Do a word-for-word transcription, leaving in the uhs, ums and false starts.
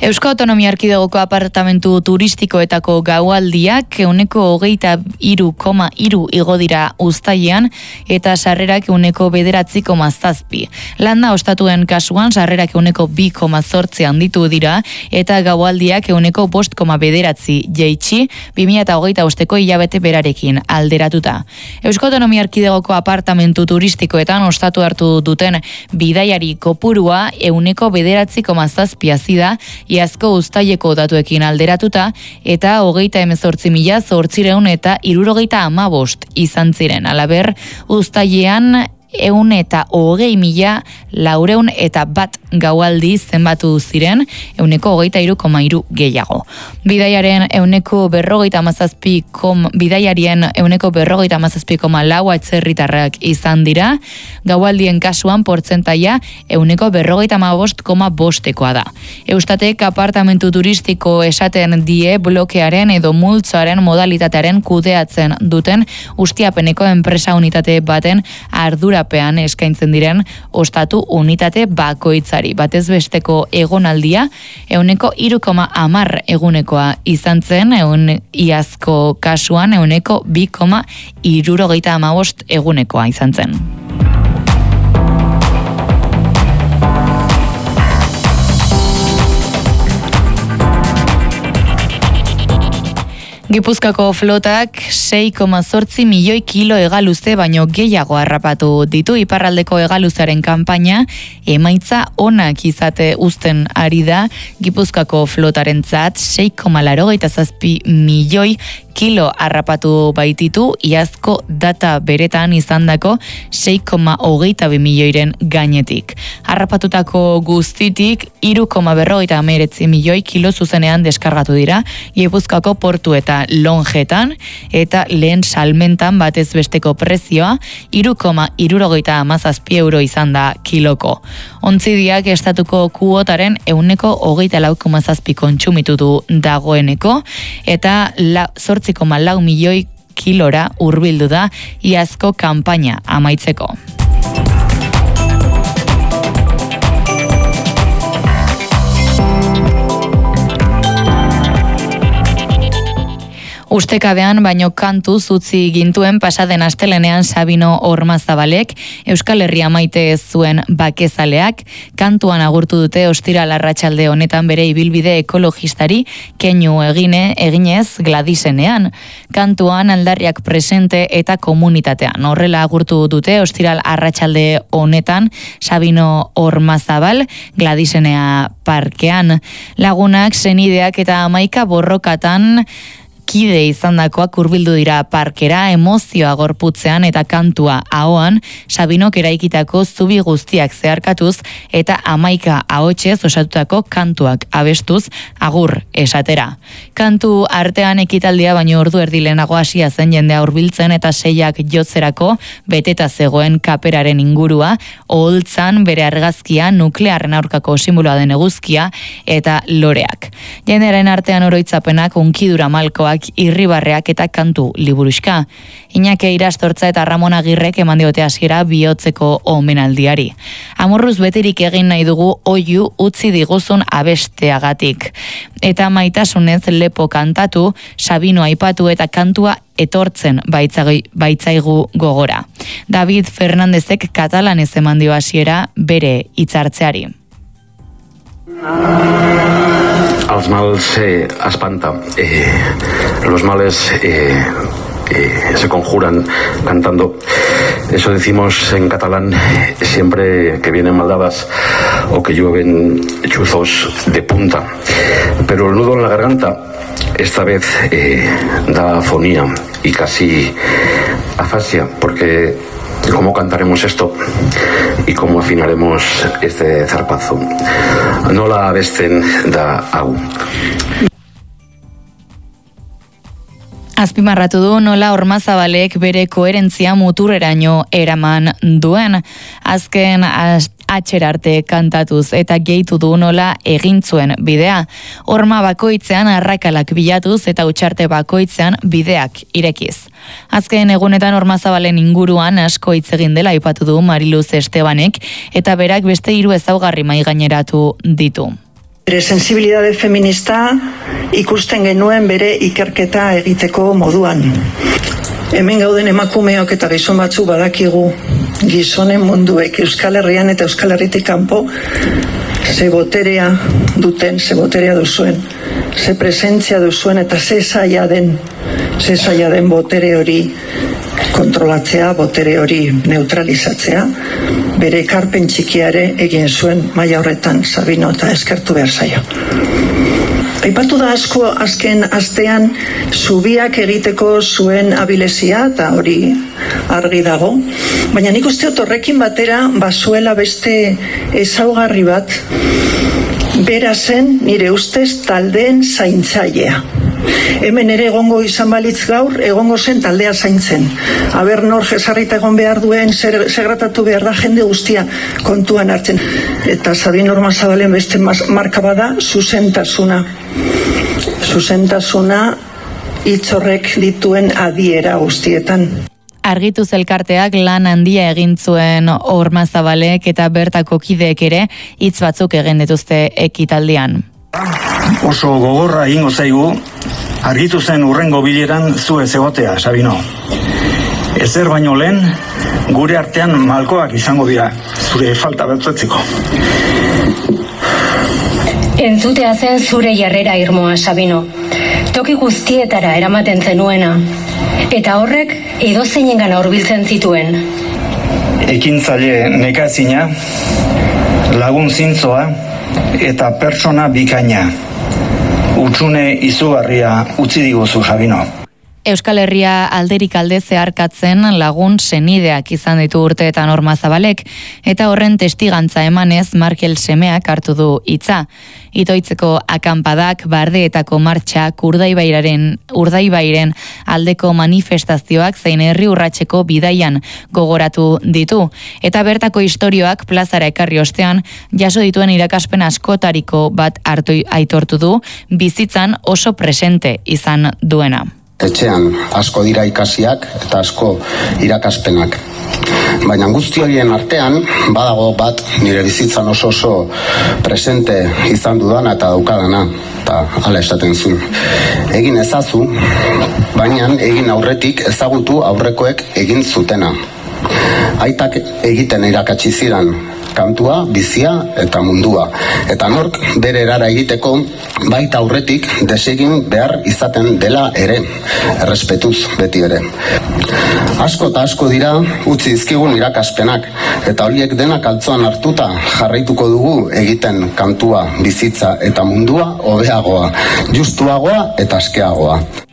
Eusko Autonomia Erkidegoko apartamentu turistikoetako gaualdiak ehuneko hogeita hiru koma hiru igo dira uztailean eta sarrerak ehuneko bederatzi koma zazpi. Landa ostatuen kasuan sarrerak ehuneko bi koma zortzi handitu dira eta gaualdiak ehuneko bost koma bederatzi jaitsi bi mila hogeita bosteko hilabete berarekin alderatuta. Eusko Autonomia Erkidegoko apartamentu turistikoetan ostatu hartu duten bidaiari kopurua ehuneko bederatzi koma zazpi hazi da iazko uztaileko datuekin alderatuta eta hogeita hemezortzi mila zortziehun eta hirurogeita hamabost izan ziren. Halaber, uztailean ehun eta hogei mila laurehun eta bat gaualdi zenbatu ziren, ehuneko hogeita hiru koma hiru gehiago. Bidaiaren ehuneko berrogeita hamazazpi kom bidaiarien ehuneko berrogeita hamazazpi koma lau atzerritarrak izan dira, gaualdien kasuan portzentaia ehuneko berrogeita hamabost koma bostekoa da. Eustatek apartamentu turistiko esaten die blokearen edo multzoaren modalitatearen kudeatzen duten ustiapeneko enpresa unitate baten ardurapean eskaintzen diren ostatu unitate bakoitzari. Batez besteko egonaldia ehuneko hiru koma hamar egunekoa izan zen, ehun iazko kasuan ehuneko bi koma hirurogeita hamabost egunekoa izan zen. Gipuzkoako flotak sei koma zortzi milioi kilo hegaluzte baino gehiago harrapatu ditu. Iparraldeko hegaluzaren kanpaina emaitza onak izate uzten ari da Gipuzkoako flotarentzat sei koma laurogeita zazpi milioi kilo harrapatu baititu iazko data beretan izandako sei koma hogeita bi milioiren gainetik. Harrapatutako guztitik hiru koma berrogeita hemeretzi milioi kilo zuzenean deskargatu dira Gipuzkoako portu eta lonjetan eta lehen salmentan batez besteko prezioa hiru koma hirurogeita hamazazpi euro izan da kiloko. Ontzidiak estatuko kuotaren ehuneko hogeita lau koma zazpi kontsumitu du dagoeneko eta zortzi koma lau milioi kilora hurbildu da iazko kanpaina amaitzeko. Ustekabean baino kantu zutzi gintuen pasaden astelenean Sabino Ormazabalek, Euskal Herria maite ez zuen bakezaleak, kantuan agurtu dute ostiral arratsalde honetan bere ibilbide ekologistari keinu egine eginez Gladisenean. Kantuan aldarriak presente eta komunitatean. Horrela agurtu dute ostiral arratsalde honetan Sabino Ormazabal Gladisenea parkean. Lagunak, senideak eta hamaika borrokatan kide izandakoak hurbildu dira parkera, emozioa gorputzean eta kantua ahoan, Sabinok eraikitako zubi guztiak zeharkatuz eta hamaika ahotsez osatutako kantuak abestuz agur esatera. Kantu artean ekitaldia baino ordu erdi lehenago hasia zen jendea hurbiltzen eta seiak jotzerako beteta zegoen kaperaren ingurua, oholtzan bere argazkia, nuklearren aurkako simboloa den eguzkia eta loreak. Jendearen artean oroitzapenak, unkidura malkoak, irribarreak eta kantu liburuxka. Iñake Irastortza eta Ramon Agirrek eman diote hasiera bihotzeko omenaldiari. Amorruz beterik egin nahi dugu oihu utzi diguzun abesteagatik. Eta maitasunez lepo kantatu, Sabino aipatu eta kantua etortzen baitzaigu gogora. David Fernandezek katalanez eman dio hasiera bere hitzartzeari. Els mals eh, espanta. Eh, los males eh, eh, se conjuran cantando. Eso decimos en catalán siempre que vienen maldadas o que llueven chuzos de punta. Pero el nudo en la garganta esta vez eh, da afonía y casi afasia, porque ¿cómo cantaremos esto? ¿Y cómo afinaremos este zarpazo? Nola abesten da hau. Azpimarratu du nola Ormazabalek bere koherentzia muturreraino eraman duen. Azken atxerarte kantatuz eta gehitu du nola egin zuen bidea. Horma bakoitzean arrakalak bilatuz eta utxarte bakoitzean bideak irekiz. Azken egunetan Ormazabalen inguruan asko hitz egin dela aipatu du Mariluz Estebanek eta berak beste hiru ezaugarri mahaigaineratu ditu. Bere sensibilidade feminista ikusten genuen bere ikerketa egiteko moduan. Hemen gauden emakumeok eta gizon batzu badakigu gizonen munduek Euskal Herrian eta Euskal Herritik kanpo ze boterea duten, ze boterea duzuen, ze presentzia duzuen eta ze zaila den, ze zaila den botere hori kontrolatzea, botere hori neutralizatzea, bere ekarpen txikiare egin zuen maila horretan Sabino eta eskertu behar zaio. Aipatu da asko azken astean zubiak egiteko zuen abilezia eta hori argi dago, baina nik uste dut horrekin batera bazuela beste ezaugarri bat, bera zen nire ustez taldeen zaintzailea. Hemen ere egongo izan balitz gaur, egongo zen taldea zaintzen. Aber nor jesarrita egon behar duen, segratatu behar da jende guztia kontuan hartzen. Eta Sabino Ormazabalen beste marka bada, zuzentasuna. Zuzentasuna hitzorrek dituen adiera guztietan. Argituz elkarteak lan handia egin zuen Ormazabalek eta bertako kideek ere hitz batzuk egin dituzte ekitaldian. Oso gogorra egingo zaigu, argitu zen urrengo bileran zu ez egotea, Sabino. Ezer baino lehen, gure artean malkoak izango dira, zure falta bertatzeko. Entzutea zen zure jarrera irmoa, Sabino. Toki guztietara eramaten zenuena. Eta horrek edozeinengana hurbiltzen zituen. Ekintzaile nekaezina, lagun zintzoa eta pertsona bikaina. Hutsune izugarria utzi diguzu, Sabino. Euskal Herria alderik alde zeharkatzen lagun senideak izan ditu urteetan Ormazabalek, eta horren testigantza emanez Markel semeak hartu du hitza. Itoitzeko akanpadak, bardeetako martxa, Urdaibairaren, Urdaibairen aldeko manifestazioak zein herri urratseko bidaian gogoratu ditu. Eta bertako istorioak plazara ekarri ostean, jaso dituen irakaspen askotariko bat hartu aitortu du, bizitzan oso presente izan duena. Etxean asko dira ikasiak eta asko irakaspenak. Baina guzti horien artean, badago bat nire bizitzan oso oso presente izan dudana eta daukadana, eta hala esaten zuen. Egin ezazu, baina egin aurretik ezagutu aurrekoek egin zutena. Aitak egiten irakatsi zidan, kantua, bizia eta mundua. Eta nork bere erara egiteko baita aurretik desegin behar izaten dela ere, errespetuz beti ere. Asko eta asko dira utzi dizkigun irakaspenak, eta horiek denak altzoan hartuta jarraituko dugu egiten kantua, bizitza eta mundua hobeagoa, justuagoa eta askeagoa.